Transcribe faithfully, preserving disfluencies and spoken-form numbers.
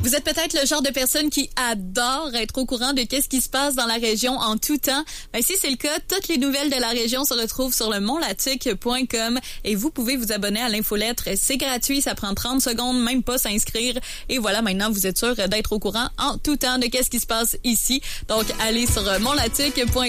Vous êtes peut-être le genre de personne qui adore être au courant de qu'est-ce qui se passe dans la région en tout temps. Ben, si c'est le cas, toutes les nouvelles de la région se retrouvent sur le montlatic point com et vous pouvez vous abonner à l'infolettre. C'est gratuit, ça prend trente secondes, même pas s'inscrire. Et voilà, maintenant, vous êtes sûr d'être au courant en tout temps de qu'est-ce qui se passe ici. Donc, allez sur montlatic point com.